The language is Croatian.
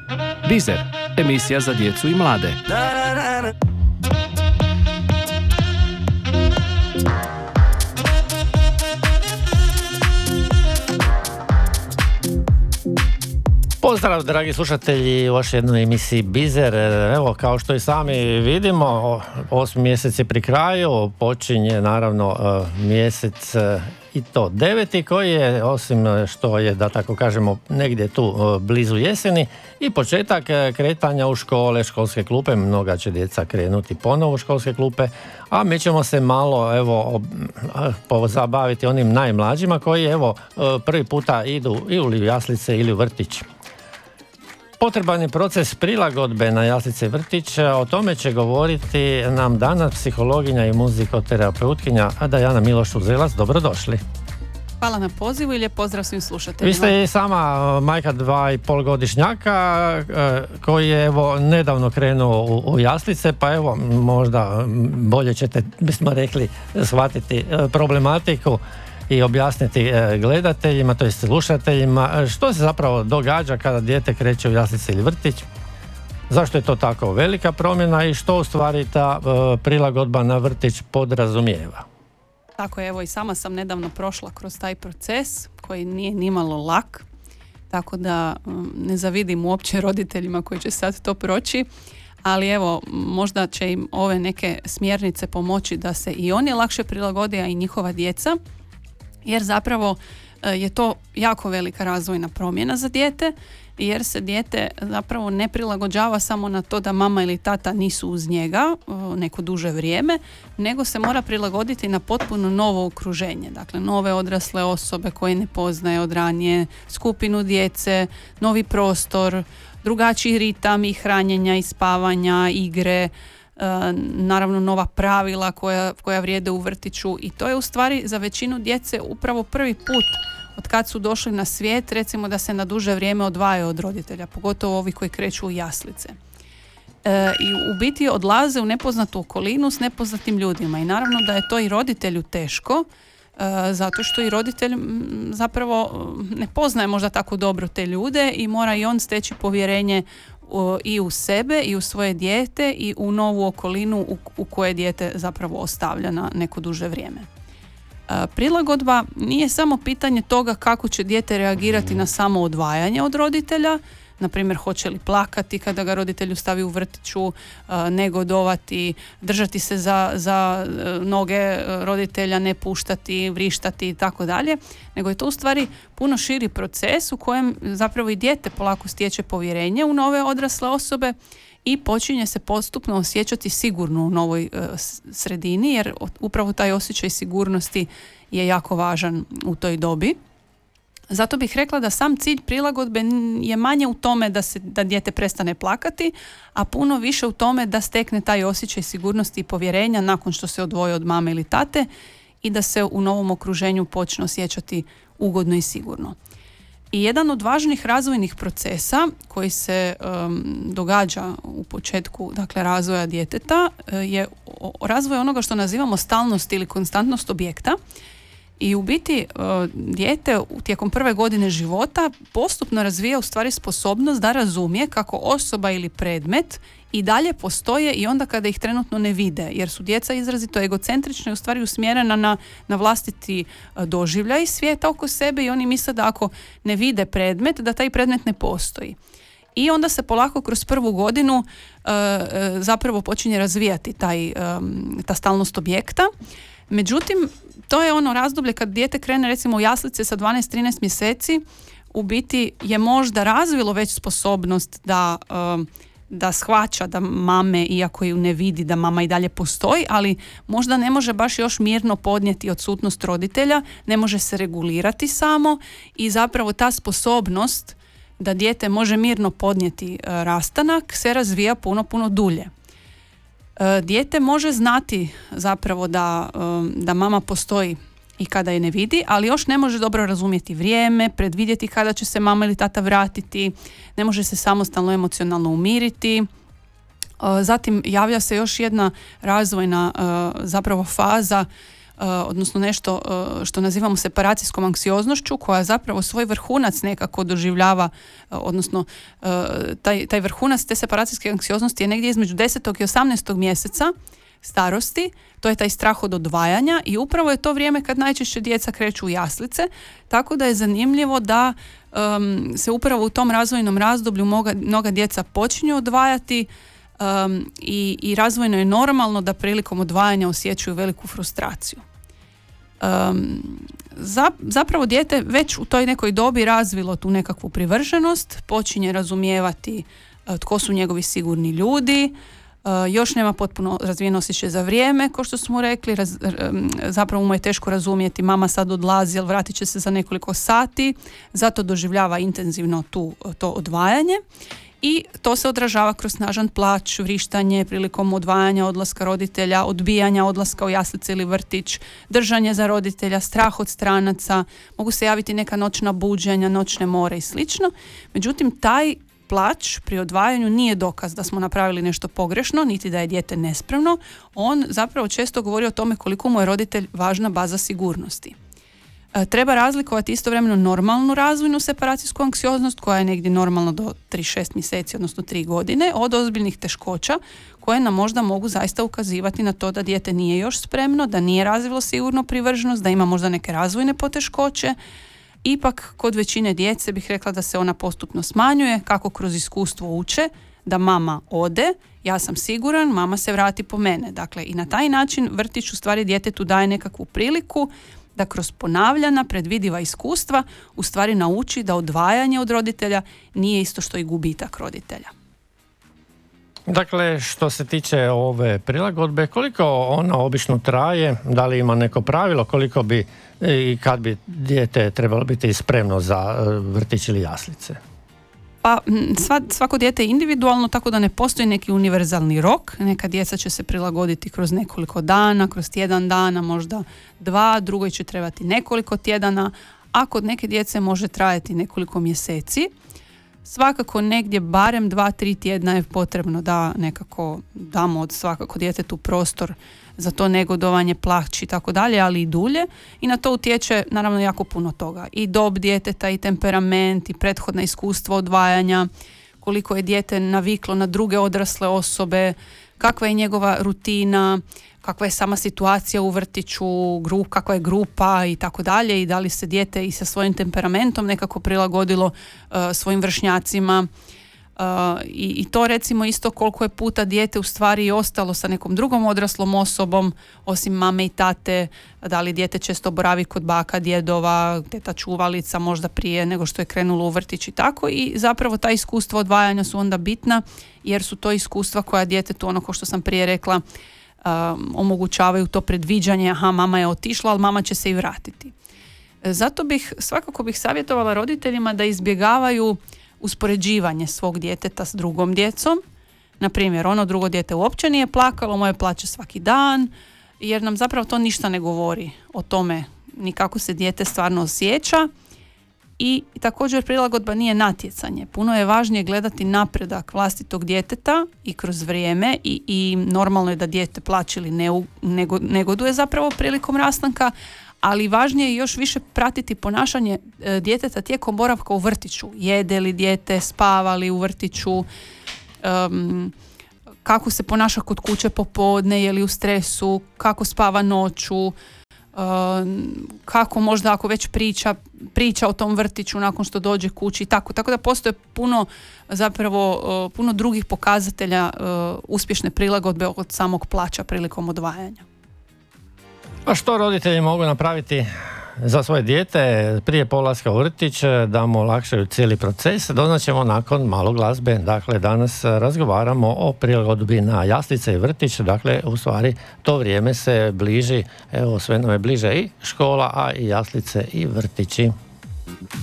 Bizer, emisija za djecu i mlade. Pozdrav dragi slušatelji u vašoj jednoj emisiji Bizer. Evo, kao što i sami vidimo, 8. mjesec je pri kraju, počinje naravno mjesec i to 9. koji je, osim što je, da tako kažemo, negdje tu blizu jeseni, i početak kretanja u škole, školske klupe. Mnoga će djeca krenuti ponovo u školske klupe, a mi ćemo se malo pozabaviti onim najmlađima koji prvi puta idu ili u jaslice ili u vrtić. Potreban je proces prilagodbe na jaslice i vrtić, o tome će govoriti nam danas psihologinja i muzikoterapeutkinja Dajana Miloš-Uzelac. Dobrodošli. Hvala na pozivu i lijep pozdrav svim slušateljima. Vi ste i sama majka 2,5-godišnjaka koji je nedavno krenuo u jaslice, pa možda bolje ćete, bismo rekli, shvatiti problematiku i objasniti gledateljima, to jest slušateljima, što se zapravo događa kada dijete kreće u jaslice ili vrtić, zašto je to tako velika promjena i što u stvari ta prilagodba na vrtić podrazumijeva. Tako je, i sama sam nedavno prošla kroz taj proces koji nije nimalo lak, tako da ne zavidim uopće roditeljima koji će sad to proći, ali možda će im ove neke smjernice pomoći da se i oni lakše prilagode, a i njihova djeca, jer zapravo je to jako velika razvojna promjena za dijete, jer se dijete zapravo ne prilagođava samo na to da mama ili tata nisu uz njega neko duže vrijeme, nego se mora prilagoditi na potpuno novo okruženje, dakle nove odrasle osobe koje ne poznaje od ranije, skupinu djece, novi prostor, drugačiji ritam i hranjenja i spavanja, igre, naravno nova pravila koja vrijede u vrtiću, i to je u stvari za većinu djece upravo prvi put od kad su došli na svijet, recimo da se na duže vrijeme odvajaju od roditelja, pogotovo ovi koji kreću u jaslice. I u biti odlaze u nepoznatu okolinu s nepoznatim ljudima, i naravno da je to i roditelju teško, zato što i roditelj zapravo ne poznaje možda tako dobro te ljude i mora i on steći povjerenje i u sebe i u svoje dijete i u novu okolinu u koje dijete zapravo ostavlja na neko duže vrijeme. Prilagodba nije samo pitanje toga kako će dijete reagirati na samo odvajanje od roditelja, na primjer hoće li plakati kada ga roditelju stavi u vrtiću, negodovati, držati se za noge roditelja, ne puštati, vrištati i tako dalje, nego je to u stvari puno širi proces u kojem zapravo i dijete polako stječe povjerenje u nove odrasle osobe i počinje se postupno osjećati sigurno u novoj sredini, jer upravo taj osjećaj sigurnosti je jako važan u toj dobi. Zato bih rekla da sam cilj prilagodbe je manje u tome da dijete prestane plakati, a puno više u tome da stekne taj osjećaj sigurnosti i povjerenja nakon što se odvoji od mame ili tate i da se u novom okruženju počne osjećati ugodno i sigurno. I jedan od važnih razvojnih procesa koji se događa u početku, dakle, razvoja djeteta je razvoj onoga što nazivamo stalnost ili konstantnost objekta. I u biti dijete tijekom prve godine života postupno razvija u stvari sposobnost da razumije kako osoba ili predmet i dalje postoje i onda kada ih trenutno ne vide, jer su djeca izrazito egocentrična i u stvari usmjerena na vlastiti doživljaj svijeta oko sebe, i oni misle da ako ne vide predmet, da taj predmet ne postoji. I onda se polako kroz prvu godinu zapravo počinje razvijati ta stalnost objekta. Međutim, to je ono razdoblje kad dijete krene recimo u jaslice sa 12-13 mjeseci, u biti je možda razvilo već sposobnost da shvaća da mame, iako ju ne vidi, da mama i dalje postoji, ali možda ne može baš još mirno podnijeti odsutnost roditelja, ne može se regulirati samo, i zapravo ta sposobnost da dijete može mirno podnijeti rastanak se razvija puno dulje. Dijete može znati zapravo da mama postoji i kada je ne vidi, ali još ne može dobro razumjeti vrijeme, predvidjeti kada će se mama ili tata vratiti, ne može se samostalno emocionalno umiriti. Zatim javlja se još jedna razvojna zapravo faza odnosno nešto što nazivamo separacijskom anksioznošću, koja zapravo svoj vrhunac nekako doživljava, odnosno taj vrhunac te separacijske anksioznosti je negdje između 10. i 18. mjeseca starosti. To je taj strah od odvajanja i upravo je to vrijeme kad najčešće djeca kreću u jaslice, tako da je zanimljivo da se upravo u tom razvojnom razdoblju mnoga djeca počinju odvajati i razvojno je normalno da prilikom odvajanja osjećaju veliku frustraciju. Zapravo dijete već u toj nekoj dobi razvilo tu nekakvu privrženost, počinje razumijevati tko su njegovi sigurni ljudi, još nema potpuno razvijen osjećaj za vrijeme, kao što smo rekli, zapravo mu je teško razumjeti, mama sad odlazi, ali vratit će se za nekoliko sati, zato doživljava intenzivno to odvajanje. I to se odražava kroz snažan plać, vrištanje prilikom odvajanja, odlaska roditelja, odbijanja odlaska u jaslice ili vrtić, držanje za roditelja, strah od stranaca, mogu se javiti neka noćna buđenja, noćne more i slično. Međutim, taj plać pri odvajanju nije dokaz da smo napravili nešto pogrešno, niti da je dijete nespremno. On zapravo često govori o tome koliko mu je roditelj važna baza sigurnosti. Treba razlikovati istovremeno normalnu razvojnu separacijsku anksioznost, koja je negdje normalno do 3-6 mjeseci, odnosno 3 godine, od ozbiljnih teškoća koje nam možda mogu zaista ukazivati na to da dijete nije još spremno, da nije razvilo sigurno privrženost, da ima možda neke razvojne poteškoće. Ipak kod većine djece bih rekla da se ona postupno smanjuje, kako kroz iskustvo uče, da mama ode, ja sam siguran, mama se vrati po mene. Dakle, i na taj način vrtić u stvari djetetu daje nekakvu priliku da kroz ponavljana, predvidiva iskustva u stvari nauči da odvajanje od roditelja nije isto što i gubitak roditelja. Dakle, što se tiče ove prilagodbe, koliko ona obično traje, da li ima neko pravilo, koliko bi i kad bi dijete trebalo biti spremno za vrtić ili jaslice? Pa svako dijete je individualno, tako da ne postoji neki univerzalni rok. Neka djeca će se prilagoditi kroz nekoliko dana, kroz tjedan dana, možda 2, drugoj će trebati nekoliko tjedana, a kod neke djece može trajati nekoliko mjeseci. Svakako negdje barem 2-3 tjedna je potrebno da nekako damo od svakako djetetu prostor za to negodovanje, plać i tako dalje, ali i dulje, i na to utječe naravno jako puno toga. I dob djeteta, i temperament, i prethodna iskustva odvajanja, koliko je dijete naviklo na druge odrasle osobe, kakva je njegova rutina, kakva je sama situacija u vrtiću, kakva je grupa i tako dalje, i da li se dijete i sa svojim temperamentom nekako prilagodilo svojim vršnjacima. I to recimo isto koliko je puta dijete u stvari ostalo sa nekom drugom odraslom osobom osim mame i tate, da li dijete često boravi kod baka, djedova, teta čuvalica možda prije nego što je krenulo u vrtić i tako, i zapravo ta iskustva odvajanja su onda bitna jer su to iskustva koja djetetu, ono kao što sam prije rekla, omogućavaju to predviđanje, aha, mama je otišla, ali mama će se i vratiti. Zato svakako bih savjetovala roditeljima da izbjegavaju uspoređivanje svog djeteta s drugom djecom. Na primjer, ono drugo dijete uopće nije plakalo, moje plače svaki dan, jer nam zapravo to ništa ne govori o tome ni kako se dijete stvarno osjeća. I također prilagodba nije natjecanje. Puno je važnije gledati napredak vlastitog djeteta i kroz vrijeme, i normalno je da dijete plače ili negoduje zapravo prilikom rastanka, ali važnije je još više pratiti ponašanje djeteta tijekom boravka u vrtiću. Jede li dijete, spava li u vrtiću, kako se ponaša kod kuće popodne, je li u stresu, kako spava noću, kako možda ako već priča o tom vrtiću nakon što dođe kući i tako da postoje puno drugih pokazatelja uspješne prilagodbe od samog plaća prilikom odvajanja. A što roditelji mogu napraviti za svoje dijete prije polaska u vrtić da mu olakšaju cijeli proces? Doznaćemo nakon malo glazbe. Dakle, danas razgovaramo o prilagodbi na jaslice i vrtić. Dakle, u stvari to vrijeme se bliži, evo sve nam je bliže i škola, a i jaslice i vrtići.